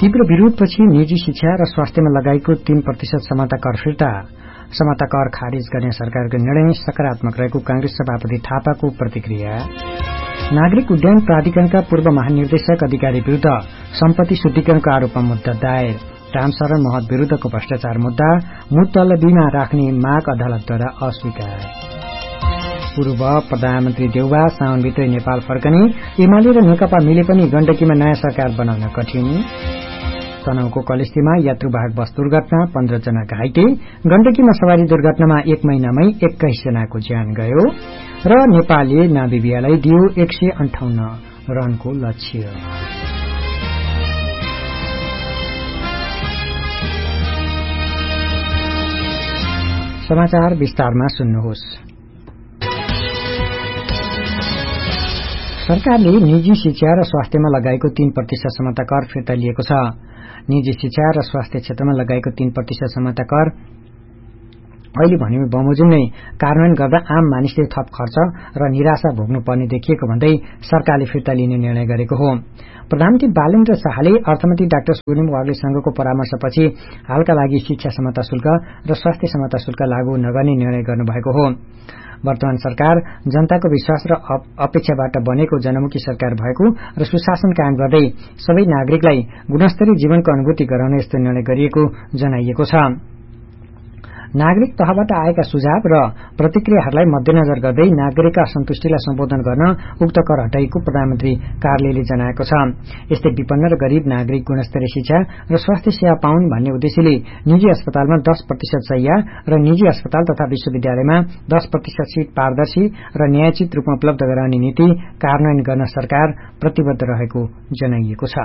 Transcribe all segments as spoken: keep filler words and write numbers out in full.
तीव्र विरोधपछि निजी शिक्षा र स्वास्थ्यमा लगाएको तीन प्रतिशत समता कर फिर्ता समता कर खारिज गर्ने सरकारको निर्णय सकारात्मक रहेको कांग्रेस सभापति थापाको प्रतिक्रिया। नागरिक उड्डयन प्राधिकरणका पूर्व महानिर्देशक अधिकारी विरूद्ध सम्पत्ति शुद्धिकरणको आरोपमा मुद्दा दायर। रामशरण महत विरूद्धको भ्रष्टाचार मुद्दा मुतलबीमा राख्ने माग अदालतद्वारा अस्वीकार। पूर्व प्रधानमन्त्री देउबा साउनभित्रै नेपाल फर्कने। एमाले र नेकपा मिले पनि गण्डकीमा नयाँ सरकार बनाउन कठिन। तनहुको कलेस्तीमा यात्रुवाहक बस दुर्घटना, पन्ध्र जना घाइते। गण्डकीमा सवारी दुर्घटनामा एक महिनामै एक्काइस जनाको ज्यान गयो। र नेपालले नामिबियालाई दियो एक सय अन्ठाउन्न रनको लक्ष्य। समाचार विस्तारमा सुन्नुहोस्। सरकारले निजी शिक्षा र स्वास्थ्यमा लगाएको तीन प्रतिशत समता कर फिर्ता लिएको छ। निजी शिक्षा र स्वास्थ्य क्षेत्रमा लगाएको तीन प्रतिशत समता कर अहिले भने बमोजिम नै कार्यान्वयन गर्दा आम मानिसले थप खर्च र निराशा भोग्नु पर्ने देखिएको भन्दै सरकारले फिर्ता लिने निर्णय गरेको हो। प्रधानमन्त्री बालेन्द्र शाहले अर्थमन्त्री डाक्टर सुनिम वाग्लेसँगको परामर्शपछि हालका लागि शिक्षा समता शुल्क र स्वास्थ्य समता शुल्क लागू नगर्ने निर्णय गर्नुभएको हो। वर्तमान सरकार जनताको विश्वास र अपेक्षाबाट बनेको जनमुखी सरकार भएको र सुशासन कायम गर्दै सबै नागरिकलाई गुणस्तरीय जीवनको अनुभूति गराउने यस्तो निर्णय गरिएको जनाइएको छ। नागरिक तहबाट आएका सुझाव र प्रतिक्रियाहरूलाई मध्यनजर गर्दै नागरिकका असन्तुष्टिलाई सम्बोधन गर्न उक्त कर हटाइएको प्रधानमन्त्री कार्यालयले जनाएको छ। यस्तै विपन्न र गरीब नागरिक गुणस्तरीय शिक्षा र स्वास्थ्य सेवा पाउन् भन्ने उद्देश्यले निजी अस्पतालमा दस प्रतिशत शैय्या र निजी अस्पताल तथा विश्वविद्यालयमा दस प्रतिशत सीट पारदर्शी र न्यायोचित रूपमा उपलब्ध गराउने नीति कार्यान्वयन गर्न सरकार प्रतिबद्ध रहेको जनाइएको छ।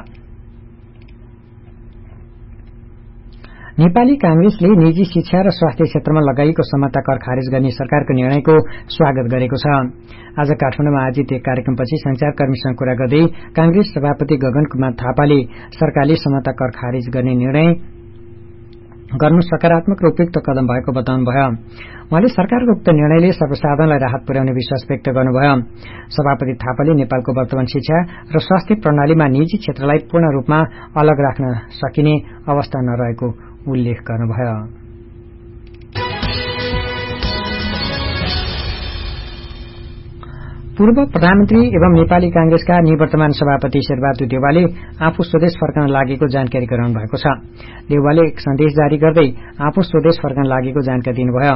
नेपाली कांग्रेसले निजी शिक्षा र स्वास्थ्य क्षेत्रमा लगाइएको समता कर खारिज गर्ने सरकारको निर्णयको स्वागत गरेको छ। आज काठमाडौँमा आयोजित एक कार्यक्रमपछि संचारकर्मीसँग कुरा गर्दै कांग्रेस सभापति गगन कुमार थापाले सरकारले समता कर खारिज गर्ने निर्णय गर्नु सकारात्मक र उपयुक्त कदम भएको बताउनुभयो। उहाँले सरकारको उक्त निर्णयले सर्वसाधारणलाई राहत पुर्याउने विश्वास व्यक्त गर्नुभयो। सभापति थापाले नेपालको वर्तमान शिक्षा र स्वास्थ्य प्रणालीमा निजी क्षेत्रलाई पूर्ण रूपमा अलग राख्न सकिने अवस्था नरहेको उल्लेख गर्नुभयो। पूर्व प्रधानमन्त्री एवं नेपाली कांग्रेसका निवर्तमान सभापति शेरबहादुर देउवाले आफू स्वदेश फर्कन लागेको जानकारी गराउनु भएको छ। देउवाले एक सन्देश जारी गर्दै आफू स्वदेश फर्कन लागेको जानकारी दिनुभयो।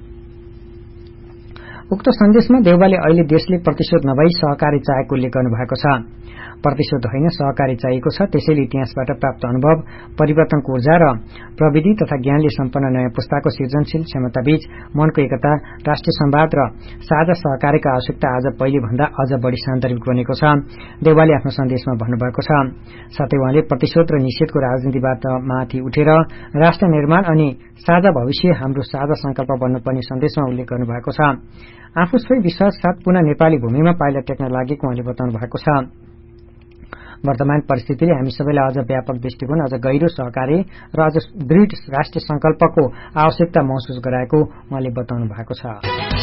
उक्त सन्देशमा देउवाले अहिले देशले प्रतिशोध नभई सहकारी चाहेको उल्लेख गर्नुभएको छ। प्रतिशोध होइन, सहकारी चाहिएको छ। त्यसैले इतिहासबाट प्राप्त अनुभव, परिवर्तनको ऊर्जा र प्रविधि तथा ज्ञानले सम्पन्न नयाँ पुस्ताको सृजनशील क्षमताबीच मनको एकता, राष्ट्रिय संवाद र साझा सहकारीका आवश्यकता आज पहिले भन्दा अझ बढ़ी सान्दर्भिक बनेको छ, देउवाले आफ्नो सन्देशमा भन्नुभएको छ। साथै उहाँले प्रतिशोध र निषेधको राजनीतिबाट माथि उठेर राष्ट्र निर्माण अनि साझा भविष्य हाम्रो साझा संकल्प बन्नुपर्ने सन्देशमा उल्लेख गर्नुभएको छ। आफू स्वयं विश्वास साथ पुनः नेपाली भूमिमा पाइला टेक्न लागेको उहाँले बताउनु भएको छ। वर्तमान परिस्थितिले हामी सबैलाई अझ व्यापक दृष्टिकोण, अझ गहिरो सहकारी र अझ दृढ राष्ट्रिय संकल्पको आवश्यकता महसुस गराएको उहाँले बताउनु भएको छ।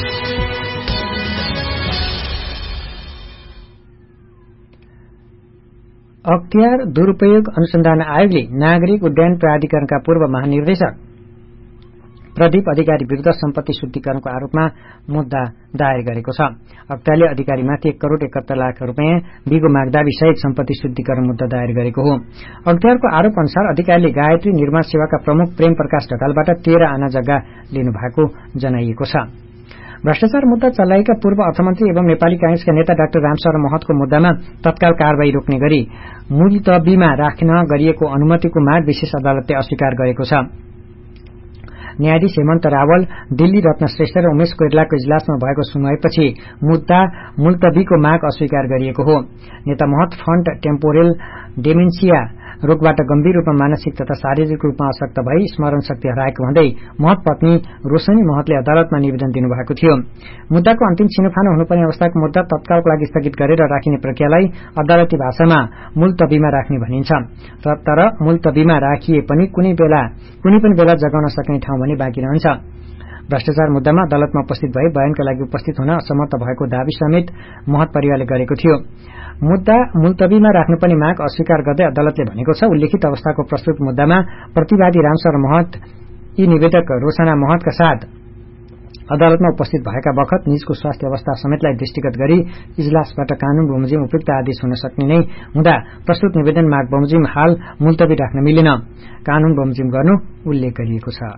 अख्तियार दुरूपयोग अनुसन्धान आयोगले नागरिक उड्डयन प्राधिकरणका पूर्व महानिर्देशक प्रदीप अधिकारी विरूद्ध सम्पत्ति शुद्धिकरणको आरोपमा मुद्दा दायर गरेको छ। अख्तियारले अधिकारीमाथि एक करोड़ एकहत्तर लाख रूपियाँ बिगो मागदावी सहित सम्पत्ति शुद्धिकरण मुद्दा दायर गरेको हो। अख्तियारको आरोप अनुसार अधिकारीले गायत्री निर्माण सेवाका प्रमुख प्रेम प्रकाश ढकालबाट तेह्र आना जग्गा लिनु भएको जनाइएको छ। भ्रष्टाचार मुद्दा चलाएका पूर्व अर्थमन्त्री एवं नेपाली कांग्रेसका नेता डाक्टर रामशरण महतको मुद्दामा तत्काल कारवाही रोक्ने गरी मुलतबीमा राख्न गरिएको अनुमतिको माग विशेष अदालतले अस्वीकार गरेको छ। न्यायाधीश हेमन्त रावल, दिल्ली रत्न श्रेष्ठ र उमेश कोइरालाको इजलासमा भएको सुनवाईपछि मुद्दा मुलतबीको माग अस्वीकार गरिएको हो। नेता महत फन्ट टेम्पोरेल डेमेन्सिया रोगबाट गम्भीर रूपमा मानसिक तथा शारीरिक रूपमा अशक्त भई स्मरण शक्ति हराएको भन्दै महत पत्नी रोशनी महतले अदालतमा निवेदन दिनुभएको थियो। मुद्दाको अन्तिम छिनोफानो हुनुपर्ने अवस्थाको मुद्दा तत्कालको लागि स्थगित गरेर राखिने प्रक्रियालाई अदालती भाषामा मुलतबीमा राख्ने भनिन्छ। तर मुलतबीमा राखिए पनि कुनै बेला कुनै पनि बेला जगाउन सक्ने ठाउँ भने बाँकी रहन्छ। भ्रष्टाचार मुद्दामा अदालतमा उपस्थित भई बयानका लागि उपस्थित हुन असमर्थ भएको दावी समेत महत परिवारले गरेको थियो। मुद्दा मुलतवीमा राख्नुपर्ने माग अस्वीकार गर्दै अदालतले भनेको छ उल्लेखित अवस्थाको प्रस्तुत मुद्दामा प्रतिवादी रामशरण महत यी निवेदक रोशना महतका साथ अदालतमा उपस्थित भएका बखत निजको स्वास्थ्य अवस्था समेतलाई दृष्टिगत गरी इजलासबाट कानून बमोजिम उपयुक्त आदेश हुन सक्ने नै हुँदा प्रस्तुत निवेदन माग बमोजिम हाल मुलतवी राख्न मिलेन, कानून बमोजिम गर्नु उल्लेख गरिएको छ।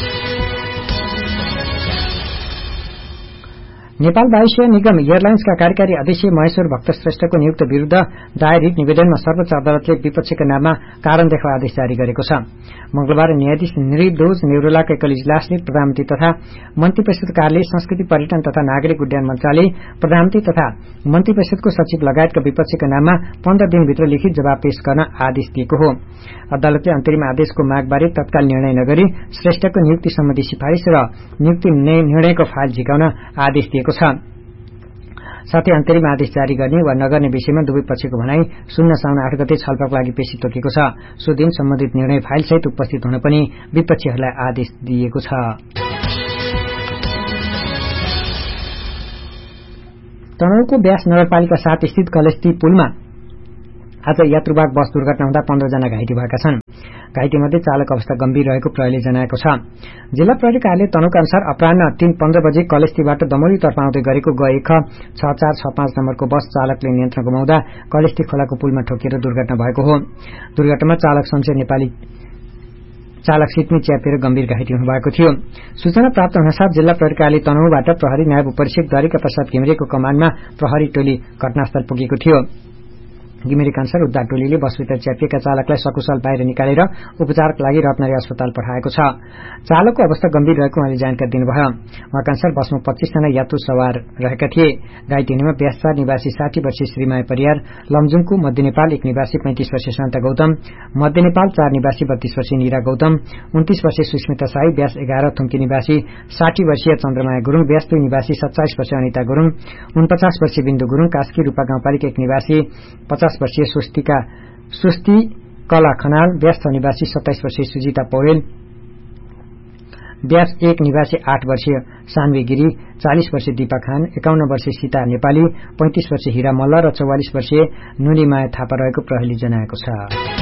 नेपाल वायुसेवा निगम एयरलाइन्सका कार्यकारी अध्यक्ष महेश्वर भक्त श्रेष्ठको नियुक्त विरूद्ध दायर रिट निवेदनमा सर्वोच्च अदालतले विपक्षका नाममा कारण देखाउ आदेश जारी गरेको छ। मंगलबार न्यायाधीश निर्दोष नेउरोलाको एकल इजलासले प्रधानमन्त्री तथा मन्त्री परिषद कार्यालय, संस्कृति पर्यटन तथा नागरिक उड्डयन मन्त्रालय, प्रधानमन्त्री तथा मन्त्री परिषदको सचिव लगायतका विपक्षका नाममा पन्ध्र दिनभित्र लिखित जवाब पेश गर्न आदेश दिएको हो। अदालतले अन्तरिम आदेशको मागबारे तत्काल निर्णय नगरी श्रेष्ठको नियुक्ति सम्बन्धी सिफारिश र नियुक्ति निर्णयको फाइल झिकाउन आदेश दिएको छ। साथै अन्तरिम आदेश जारी गर्ने वा नगर्ने विषयमा दुवै पक्षको भनाई शून्य साउन आठ गते छलफलको लागि पेशी तोकेको छ। सो दिन सम्बन्धित निर्णय फाइल सहित उपस्थित हुन पनि विपक्षीहरूलाई आदेश दिएको छ। तनहुँको व्यास नगरपालिका सात स्थित कलेस्ती पुलमा आज यात्रुवाहक बस दुर्घटना हुँदा पन्ध्र जना घाइते भएका छन्। घाइतेमध्ये चालक अवस्था गम्भीर रहेको प्रहरीले जनाएको छ। जिल्ला प्रहरी कार्यालय तनहुँका अनुसार अपराह्न तीन पन्ध्र बजे कलेस्तीबाट दमौलीतर्फ आउँदै गरेको ग एक छ चार छ पाँच नम्बरको बस चालकले नियन्त्रण गुमाउँदा कलेस्ती खोलाको पुलमा ठोकिएर दुर्घटना भएको हो। दुर्घटनामा चालक शमशेर नेपाली चालक सिटमै च्यापेर गम्भीर घाइते हुनुभएको थियो। सूचना प्राप्त हुनसाथ जिल्ला प्रहरी कार्यालय तनहुँबाट प्रहरी नायब उपरीक्षक द्वारिका प्रसाद घिमिरेको कमानमा प्रहरी टोली घटनास्थल पुगेको थियो। घिमिरेका अनुसार उद्धार टोलीले बसभित्र च्यापिएका चालकलाई सकुशल बाहिर निकालेर उपचारका लागि रत्नगरी अस्पताल पठाएको छ। चालकको अवस्था गम्भीर रहेको उहाँले जानकारी दिनुभयो। उहाँका अनुसार बसमा पच्चीस जना यात्रु सवार रहेका थिए। घाइते हुनेमा ब्यासचार निवासी साठी वर्षीय श्रीमाया परियार, लमजुङको मध्य नेपाल एक निवासी पैंतिस वर्षीय शान्ता गौतम, मध्य नेपाल चार निवासी बत्तीस वर्षीय निरा गौतम, उन्तीस वर्षीय सुस्मिता साई, ब्यास एघार थुम्की निवासी साठी वर्षीय चन्द्रमाया गुरूङ, ब्यास दुई निवासी सत्ताइस वर्षीय अनिता गुरूङ, उनपचास वर्षीय बिन्दु गुरूङ, कास्की रूपा गाउँपालिका एक निवासी पचास वर्षीय स्वस्तिका स्वस्ति कला खनाल, ब्यास छ निवासी सत्ताइस वर्षीय सुजिता पौडेल, ब्यास एक निवासी आठ वर्षीय सान्वी गिरी, चालीस वर्षीय दीपा खान, एकाउन्न वर्षीय सीता नेपाली, पैंतिस वर्षीय हिरा मल्ल र चौवालिस वर्षीय नुनीमाया थापा रहेको प्रहरीले जनाएको छ।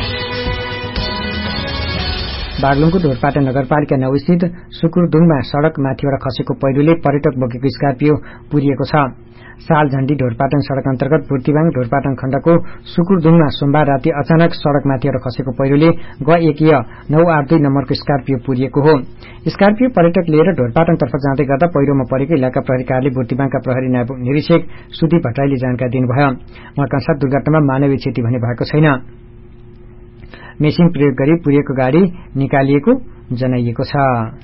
बागलुङको ढोरपाटा नगरपालिका नौ स्थित सुकुरदुङमा सड़क माथिबाट खसेको पहिरोले पर्यटक बोकेको स्कार्पियो पुरिएको छ। साल झण्डी ढोरपाटन सड़क अन्तर्गत बुर्तिवाङ ढोरपाटन खण्डको सुकुरदुङमा सोमबार राति अचानक सड़क माथिबाट खसेको पहिरोले ग एक नौ आठ दुई नम्बरको स्कार्पियो पुरिएको हो। स्कार्पियो पर्यटक लिएर ढोरपाटनतर्फ जाँदै गर्दा पहिरोमा परेको इलाका प्रहरी कार्यालय बुर्तिवाङका प्रहरी नायब निरीक्षक सुदीप भट्टराईले जानकारी दिनुभयो। उहाँका अनुसार दुर्घटनामा मानवीय क्षति भने भएको छैन। मेसिन प्रयोग गरी पुरिएको गाड़ी निकालिएको जनाइएको छ।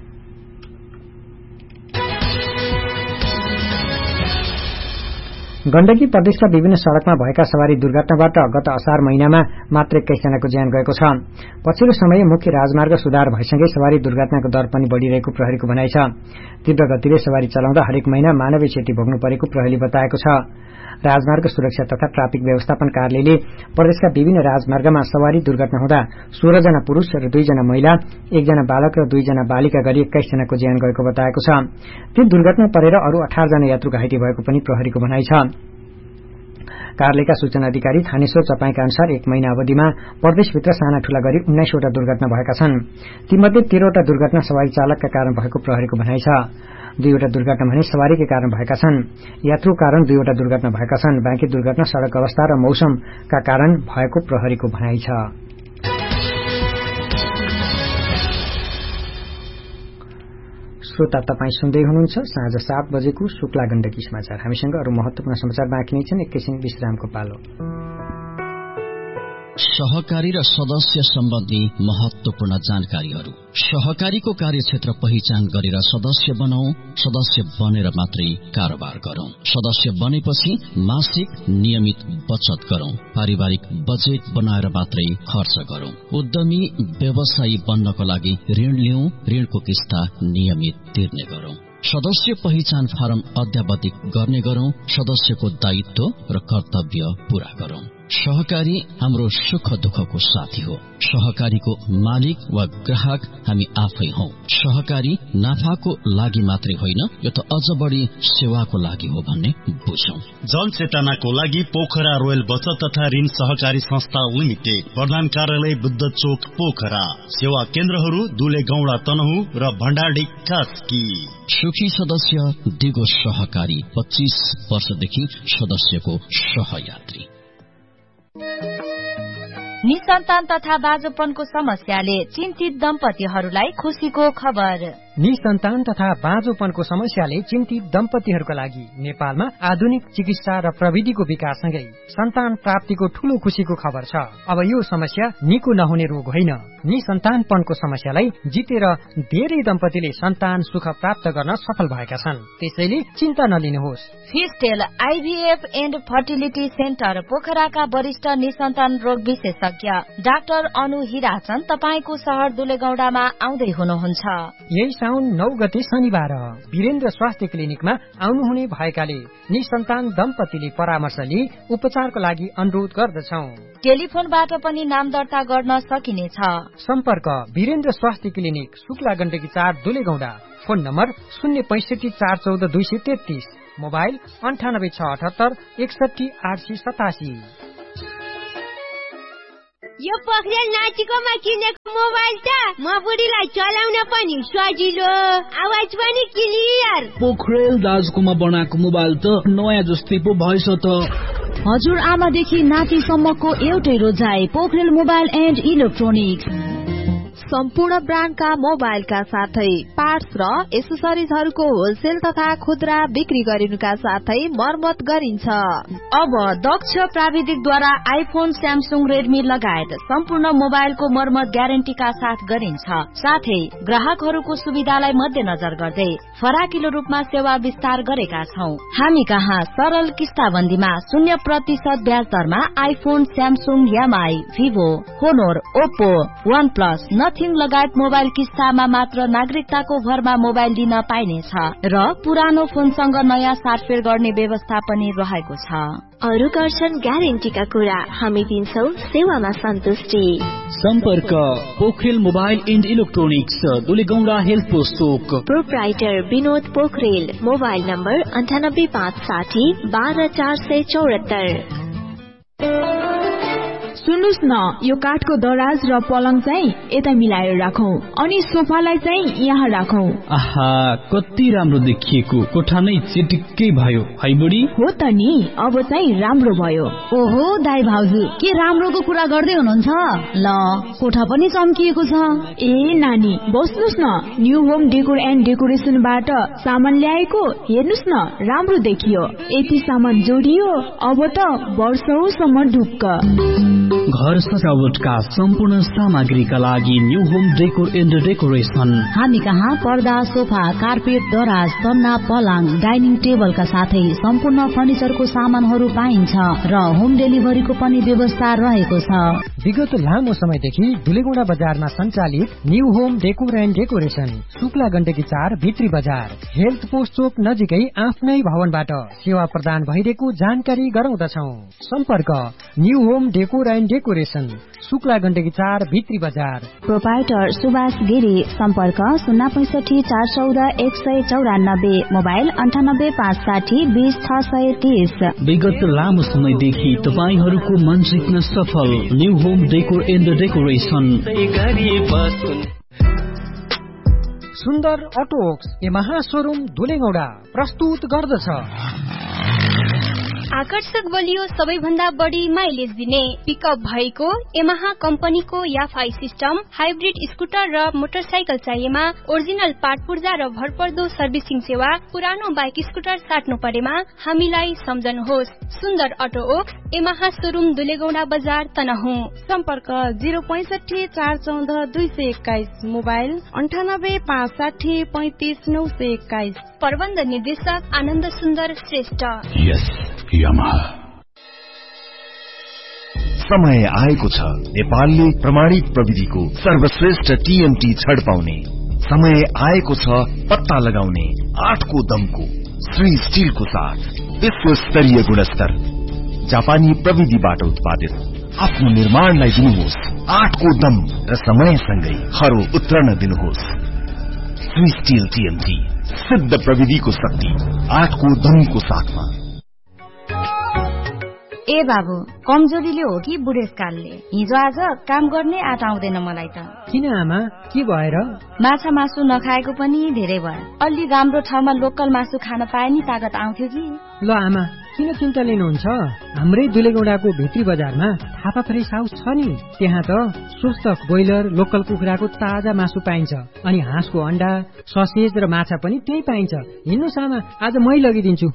गण्डकी प्रदेशका विभिन्न सड़कमा भएका सवारी दुर्घटनाबाट गत असार महिनामा मात्र एक्काइस जनाको ज्यान गएको छ। पछिल्लो समय मुख्य राजमार्ग सुधार भएसँगै सवारी दुर्घटनाको दर पनि बढ़िरहेको प्रहरीको भनाइ छ। तीव्र गतिले सवारी चलाउँदा हरेक महिना मानवीय क्षति भोग्नु परेको प्रहरीले बताएको छ। राजमार्ग सुरक्षा तथा ट्राफिक व्यवस्थापन कार्यालयले प्रदेशका विभिन्न राजमार्गमा सवारी दुर्घटना हुँदा सोह्र जना पुरूष र दुईजना महिला, एकजना बालक र दुईजना बालिका गरी एक्काइस जनाको ज्यान गएको बताएको छ। ती दुर्घटना परेर अरू अठार जना यात्रु घाइते भएको पनि प्रहरीको भनाइ छ। कार्यालयका सूचना अधिकारी थानेश्वर चपाईका अनुसार एक महिना अवधिमा प्रदेशभित्र साना ठूला गरी उन्नाइसवटा दुर्घटना भएका छन्। तीमध्ये तेह्रवटा दुर्घटना सवारी चालकका कारण भएको प्रहरीको भनाइ छ। दुईवटा दुर्घटना भने सवारीकै कारण भएका छन्। यात्रु कारण दुईवटा दुर्घटना भएका छन्। बाँकी दुर्घटना सड़क अवस्था र मौसमका कारण भएको प्रहरीको भनाइ छ। श्रोता, तपाई सुन्दै हुनुहुन्छ साँझ सात बजेको शुक्ला गण्डकी समाचार। हामीसँग अरू महत्वपूर्ण समाचार बाँकी नै छन्। एकैछिन विश्रामको पालो। सहकारी र सदस्य सम्बन्धी महत्वपूर्ण जानकारीहरू। सहकारीको कार्यक्षेत्र पहिचान गरेर सदस्य बनाऊ। सदस्य बनेर मात्रै कारोबार गरौं। सदस्य बनेपछि मासिक नियमित बचत गरौं। पारिवारिक बजेट बनाएर मात्रै खर्च गरौं। उद्यमी व्यवसायी बन्नको लागि ऋण लिऊ। ऋणको किस्ता नियमित तिर्ने गरौं। सदस्य पहिचान फारम अद्यावधिक गर्ने गरौं। सदस्यको दायित्व र कर्तव्य पूरा गरौं। सहकारी हाम्रो सुख दुःखको साथी हो। सहकारीको मालिक वा ग्राहक हामी आफै हौ। सहकारी नाफाको लागि मात्रै होइन, यो त अझ बढी सेवाको लागि हो भन्ने बुझौं। जनचेतनाको लागि पोखरा रोयल बचत तथा ऋण सहकारी संस्था लिमिटेड, प्रधान कार्यालय बुद्ध चोक पोखरा। सेवा केन्द्रहरू दुले गौडा तनहु र भण्डारडी कास्की। सुखी सदस्य दिगो सहकारी, पच्चीस वर्षदेखि सदस्यको सहयात्री। निसन्तान तथा बाँझोपनको समस्याले चिन्तित दम्पतिहरूलाई खुशीको खबर। निसन्तान तथा बाँझोपनको समस्याले चिन्तित दम्पतिहरूका लागि नेपालमा आधुनिक चिकित्सा र प्रविधिको विकाससँगै सन्तान प्राप्तिको ठूलो खुशीको खबर छ। अब यो समस्या निको नहुने रोग होइन। निसन्तानपनको समस्यालाई जितेर धेरै दम्पतिले सन्तान सुख प्राप्त गर्न सफल भएका छन्। त्यसैले चिन्ता नलिनुहोस्। फिस्टेल आइभीएफ एन्ड फर्टिलिटी सेन्टर पोखराका वरिष्ठ निसन्तान रोग विशेषज्ञ डाक्टर अनु हिराचन तपाईको शहर दुलेगौडामा आउँदै हुनुहुन्छ। यही साउन नौ गते शनिबार वीरेन्द्र स्वास्थ्य क्लिनिकमा आउनुहुने भएकाले निसन्तान दम्पतिले परामर्श लिई उपचारको लागि अनुरोध गर्दछौं। टेलिफोनबाट पनि नाम दर्ता गर्न सकिनेछ। सम्पर्क वीरेन्द्र स्वास्थ्य क्लिनिक, शुक्ला गण्डकी चार दुलेगौडा। फोन नम्बर शून्य पैसठी चार चौध दुई सय तेत्तीस। मोबाइल अन्ठानब्बे छ अठहत्तर एकसठी आठ सय सतासी। यो पोखरेल नाचिकोमा किनेको मोबाइल त म बुढीलाई चलाउन पनि सजिलो, आवाज पनि क्लियर। पोखरेल दाजुकोमा बनाएको मोबाइल त नयाँ जस्तै पो भएछ त। हजुर आमादेखि नातिसम्मको एउटै रोजाइ पोखरेल मोबाइल एन्ड इलेक्ट्रोनिक्स। सम्पूर्ण ब्रान्डका मोबाइलका साथै पार्ट्स र एसेसरिजहरूको होलसेल तथा खुद्रा बिक्री गरिनुका साथै मर्मत गरिन्छ। अब दक्ष प्राविधिकद्वारा आइफोन, स्यामसुङ, रेडमी लगायत सम्पूर्ण मोबाइलको मर्मत ग्यारेन्टीका साथ गरिन्छ। साथै ग्राहकहरूको सुविधालाई मध्यनजर गर्दै फराकिलो रूपमा सेवा विस्तार गरेका छौं। हामी कहाँ सरल किस्ताबन्दीमा शून्य प्रतिशत ब्याज दरमा iPhone, Samsung, MI, Vivo, होनोर, Oppo, one plus, nothing लगायत मोबाइल किस्तामा मात्र नागरिकताको भरमा मोबाइल दिन पाइनेछ र पुरानो फोनसँग नयाँ साटफेर गर्ने व्यवस्था पनि रहेको छ। अरु गर्छन् ग्यारेन्टीका कुरा, हामी दिन्छौं सेवामा सन्तुष्टि। सम्पर्क Pokharel mobile and electronics, दुलेगौडा health post Chowk. Proprietor Vinod Pokharel. Mobile number अन्ठानब्बे पाँच साठी बाह्र चार सय चौरात्तर। सुन्नुस् न, यो काठको दराज र पलङ चाहिँ यता मिलाएर राखौं अनि सोफालाई चाहिँ यहाँ राखौं। आहा, कति राम्रो देखिएको, कोठा नै चिटिक्कै भयो है बुढी। हो त नि, अब चाहिँ राम्रो भयो। ओहो दाइ भाउजू, के राम्रोको कुरा गर्दै हुनुहुन्छ? ल, कोठा पनि चम्किएको छ। ए नानी, बस्नुस् न, न्यू होम डेकोर एन्ड डेकोरेसनबाट सामान ल्याएको, हेर्नुस् न, राम्रो देखियो। यति सामान जोडियो, अब त वर्षौसम्म ढुक्क। घर सजावटका सम्पूर्ण सामग्रीका लागि new home decor and decoration. हामी कहाँ पर्दा, सोफा, कार्पेट, दराज, तन्ना, पलङ, डाइनिङ टेबलका साथै सम्पूर्ण फर्निचरको सामानहरू पाइन्छ र होम डेलिभरीको पनि व्यवस्था रहेको छ। विगत लामो समयदेखि दुलेगौडा बजारमा सञ्चालित new home decor and decoration, Shukla Gandaki चार भित्री बजार, हेल्थ पोस्ट चोक नजिकै आफ्नै भवनबाट सेवा प्रदान भइरहेको जानकारी गराउँदछौ। सम्पर्क new home decor and decoration, Shukla Gandaki चार भित्री बजार। प्रोपाइटर सुभाष गिरी। सम्पर्क शून्य पैसठी चार चौध एक सय चौरानब्बे। मोबाइल अन्ठानब्बे पाँच साठी बीस छ सय तीस। विगत लामो समयदेखि तपाईहरूको मन जित्न सफल new home decor and decoration. सुन्दर अटोक्स यमहा शोरूम दुलेगौडा प्रस्तुत गर्दछ आकर्षक बलियो सबैभन्दा बढी माइलेज दिने पिकअप भएको यमहा कम्पनीको याफाई सिस्टम, हाइब्रिड स्कुटर र मोटरसाइकल चाहिएमा ओरिजिनल पार्ट पुर्जा र भरपर्दो सर्भिसिङ सेवा, पुरानो बाइक स्कुटर साट्नु परेमा हामीलाई सम्झनुहोस्। सुन्दर अटो ओक्स यमहा शोरूम दुलेगौडा बजार तनहुँ। सम्पर्क जिरो पैसठी चार चौध दुई सय एक्काइस। मोबाइल अन्ठानब्बे पाँच साठी पैंतिस नौ सय एक्काइस। प्रबन्ध निर्देशक आनन्द सुन्दर श्रेष्ठ। समय आएको छ नेपालले प्रमाणित प्रविधिको सर्वश्रेष्ठ टीएमटी छड पाउने। समय आएको छ पत्ता लगाउने आठको दमको श्री स्टिलको साथ विश्व स्तरीय गुणस्तर जापानी प्रविधिबाट उत्पादित। आफ्नो निर्माणलाई दिनुहोस् आठको दम र समयसँगै खरो उत्रन दिनुहोस्। स्विस स्टिल टीएमटी, सिद्ध प्रविधिको शक्ति आठको दमको साथमा। ए बाबु, कमजोरीले हो कि बुढेसकालले? हिजो आज काम गर्ने आँट आउँदैन मलाई त। किन आमा, के भएर? माछा मासु नखाएको पनि धेरै भयो। अलि राम्रो ठाउँमा लोकल मासु खान पाए नि तागत आउँथ्यो कि। ल आमा, किन चिन्ता लिनुहुन्छ? हाम्रै दुलेगौडाको भित्री बजारमा थापा फ्रेस हाउस छ नि, त्यहाँ त स्वस्थ ब्रोइलर लोकल कुखुराको ताजा मासु पाइन्छ, अनि हाँसको अण्डा, ससेज र माछा पनि त्यही पाइन्छ। हिँड्नुहोस् आमा, आज मै लगिदिन्छु।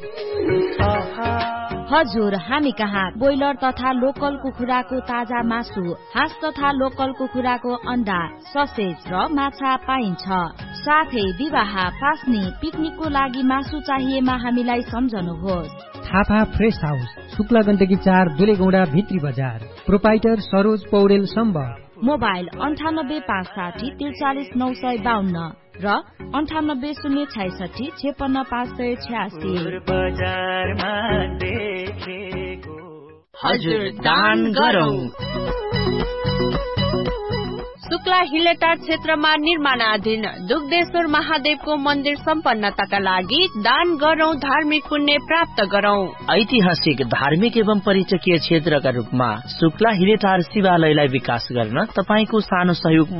हजुर, हामी कहाँ ब्रोइलर तथा लोकल कुखुराको ताजा मासु, हाँस तथा लोकल कुखुराको अण्डा, ससेज र माछा पाइन्छ। साथै विवाह, पास्नी, पिकनिकको लागि मासु चाहिएमा हामीलाई सम्झनुहोस्। थापा फ्रेस हाउस, शुक्ला गण्डकी चार, दुलेगौडा भित्री बजार। प्रोपाइटर सरोज पौडेल सम्बर। मोबाइल अन्ठानब्बे पाँच साठी त्रिचालिस नौ सय बाहन्न र अन्ठानब्बे शून्य छैसठी छेपन्न पाँच सय छ्यासी। हजुर, दान गरौँ। शुक्ला हिलेटार क्षेत्रमा निर्माणाधीन दुग्धेश्वर महादेवको मन्दिर सम्पन्नताका लागि दान गरौं, धार्मिक पुण्य प्राप्त गरौं। ऐतिहासिक, धार्मिक एवं पर्यटकीय क्षेत्रका रूपमा शुक्ला हिलेटार शिवालयलाई विकास गर्न तपाईको सानो सहयोग